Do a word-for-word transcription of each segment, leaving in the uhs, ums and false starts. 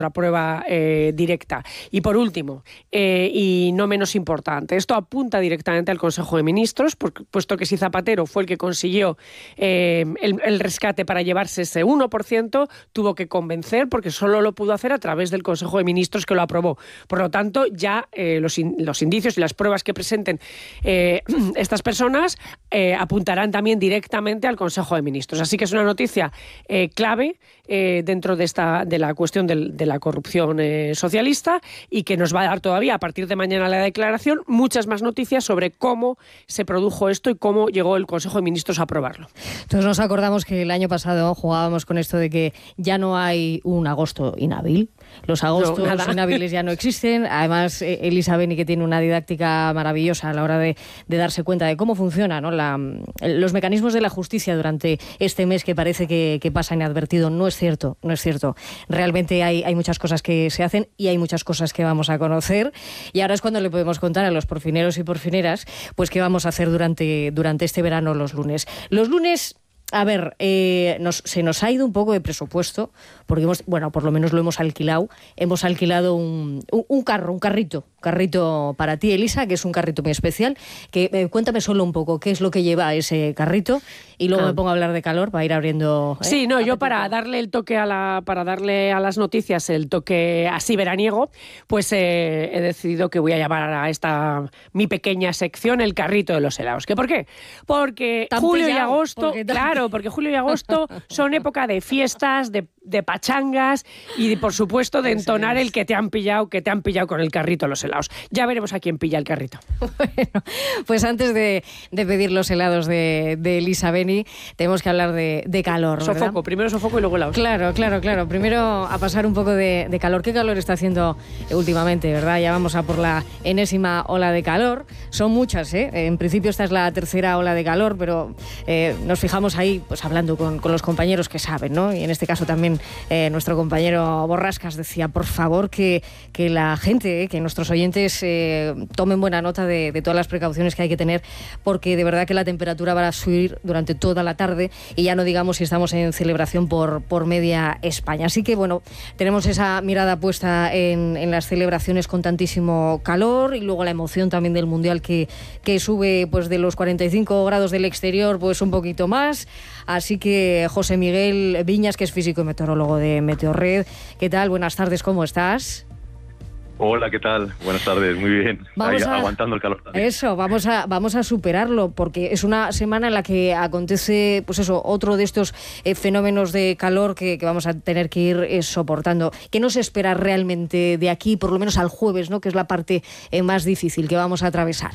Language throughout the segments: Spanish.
la prueba eh, directa. Y por último, eh, y no menos importante, esto apunta directamente al Consejo de Ministros, porque, puesto que si Zapatero fue el que consiguió eh, el, el rescate para llevarse ese uno por ciento, tuvo que convencer, porque solo lo pudo hacer a través del Consejo de Ministros que lo aprobó. Por lo tanto, ya eh, los, in, los indicios y las pruebas que presenten eh, estas personas eh, apuntarán también directamente al Consejo de Ministros. Así que es una noticia eh, clave eh, dentro de, esta, de la cuestión del, de la corrupción eh, socialista, y que nos va a dar todavía a partir de mañana la declaración muchas más noticias sobre cómo se produjo esto y cómo llegó el Consejo de Ministros a aprobarlo. Entonces nos acordamos que el año pasado jugábamos con esto de que ya no hay un agosto inhábil. Los agostos no, inhábiles ya no existen. Además, eh, Elisa Beni, que tiene una didáctica maravillosa a la hora de, de darse cuenta de cómo funciona, ¿no? la, los mecanismos de la justicia durante este mes que parece que, que pasa inadvertido. No es cierto, no es cierto. Realmente hay, hay muchas cosas que se hacen y hay muchas cosas que vamos a conocer. Y ahora es cuando le podemos contar a los porfineros y porfineras pues qué vamos a hacer durante, durante este verano los lunes. Los lunes... A ver, eh, nos, se nos ha ido un poco de presupuesto, porque hemos, bueno, por lo menos lo hemos alquilado. Hemos alquilado un, un, un carro, un carrito, carrito para ti, Elisa, que es un carrito muy especial. Que eh, cuéntame solo un poco qué es lo que lleva ese carrito y luego ah. me pongo a hablar de calor para ir abriendo. ¿eh? Sí, no, yo para darle el toque a la, para darle a las noticias el toque así veraniego, pues eh, he decidido que voy a llamar a esta mi pequeña sección el carrito de los helados. ¿Qué por qué? Porque julio y agosto, porque claro. Porque julio y agosto son época de fiestas, de, de pachangas y, de, por supuesto, de entonar el que te han pillado, que te han pillado con el carrito los helados. Ya veremos a quién pilla el carrito. Bueno, pues antes de, de pedir los helados de, de Elisa Beni, tenemos que hablar de, de calor, ¿verdad? Sofoco, primero sofoco y luego helados. Claro, claro, claro. Primero a pasar un poco de, de calor. ¿Qué calor está haciendo últimamente, verdad? Ya vamos a por la enésima ola de calor. Son muchas, ¿eh? En principio esta es la tercera ola de calor, pero eh, nos fijamos ahí pues hablando con, con los compañeros que saben, ¿no? Y en este caso también eh, nuestro compañero Borrascas decía, por favor, que, que la gente, eh, que nuestros oyentes eh, tomen buena nota de, de todas las precauciones que hay que tener, porque de verdad que la temperatura va a subir durante toda la tarde y ya no digamos si estamos en celebración por, por media España. Así que, bueno, tenemos esa mirada puesta en, en las celebraciones con tantísimo calor y luego la emoción también del Mundial que, que sube pues de los cuarenta y cinco grados del exterior pues un poquito más. Así que José Miguel Viñas, que es físico y meteorólogo de Meteorred, ¿qué tal? Buenas tardes, ¿cómo estás? Hola, ¿qué tal? Buenas tardes, muy bien. Ahí, a, aguantando el calor también. Eso, vamos a, vamos a superarlo, porque es una semana en la que acontece, pues eso, otro de estos eh, fenómenos de calor que, que vamos a tener que ir eh, soportando. ¿Qué nos espera realmente de aquí, por lo menos al jueves, ¿no? Que es la parte eh, más difícil que vamos a atravesar?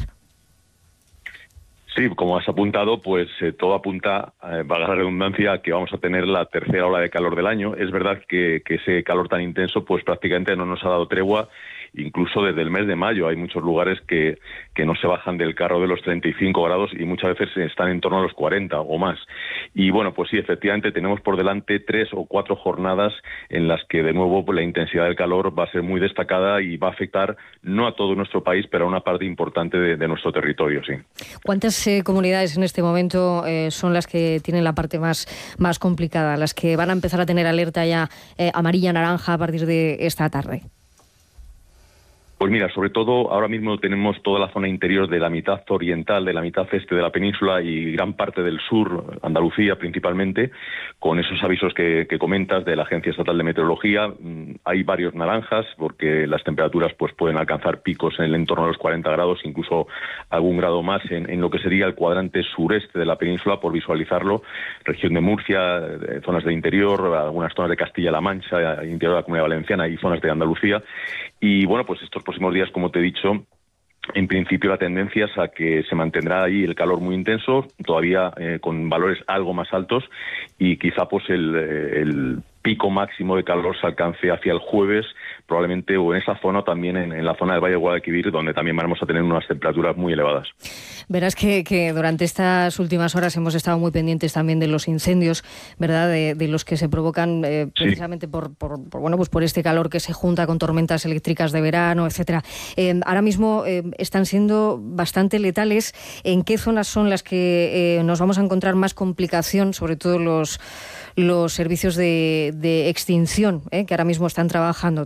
Sí, como has apuntado, pues eh, todo apunta, eh, valga la redundancia, a que vamos a tener la tercera ola de calor del año. Es verdad que, que ese calor tan intenso pues prácticamente no nos ha dado tregua, incluso desde el mes de mayo. Hay muchos lugares que, que no se bajan del carro de los treinta y cinco grados y muchas veces están en torno a los cuarenta o más. Y bueno, pues sí, efectivamente tenemos por delante tres o cuatro jornadas en las que de nuevo pues, la intensidad del calor va a ser muy destacada y va a afectar no a todo nuestro país, pero a una parte importante de, de nuestro territorio, sí. ¿Cuántas eh, comunidades en este momento eh, son las que tienen la parte más, más complicada, las que van a empezar a tener alerta ya eh, amarilla, naranja a partir de esta tarde? Pues mira, sobre todo ahora mismo tenemos toda la zona interior de la mitad oriental, de la mitad este de la península y gran parte del sur, Andalucía principalmente, con esos avisos que, que comentas de la Agencia Estatal de Meteorología. Hay varios naranjas porque las temperaturas pues pueden alcanzar picos en el entorno de los cuarenta grados, incluso algún grado más en, en lo que sería el cuadrante sureste de la península, por visualizarlo, región de Murcia, zonas del interior, algunas zonas de Castilla-La Mancha, interior de la Comunidad Valenciana y zonas de Andalucía. Y bueno, pues estos próximos días, como te he dicho, en principio la tendencia es a que se mantendrá ahí el calor muy intenso, todavía eh, con valores algo más altos, y quizá pues el, el pico máximo de calor se alcance hacia el jueves, probablemente o en esa zona o también en, en la zona del Valle de Guadalquivir, donde también vamos a tener unas temperaturas muy elevadas. Verás que, que durante estas últimas horas hemos estado muy pendientes también de los incendios, ¿verdad? De, de los que se provocan eh, precisamente sí. por, por, por bueno pues por este calor que se junta con tormentas eléctricas de verano, etcétera. Eh, ahora mismo eh, están siendo bastante letales. ¿En qué zonas son las que eh, nos vamos a encontrar más complicación, sobre todo los los servicios de, de extinción, ¿eh? que ahora mismo están trabajando